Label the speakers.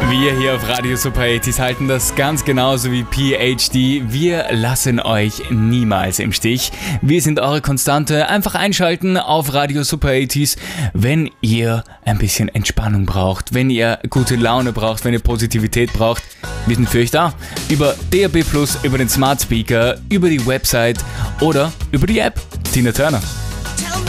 Speaker 1: Wir hier auf Radio Super 80s halten das ganz genauso wie PhD. Wir lassen euch niemals im Stich. Wir sind eure Konstante. Einfach einschalten auf Radio Super 80s, wenn ihr ein bisschen Entspannung braucht, wenn ihr gute Laune braucht, wenn ihr Positivität braucht. Wir sind für euch da. Über DAB+, über den Smart Speaker, über die Website oder über die App. Tina Turner.